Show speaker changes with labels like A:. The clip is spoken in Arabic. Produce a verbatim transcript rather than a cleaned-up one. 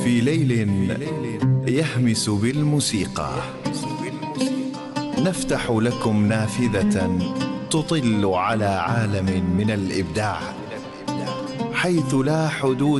A: في ليل يهمس بالموسيقى نفتح لكم نافذة تطل على عالم من الإبداع، حيث لا حدود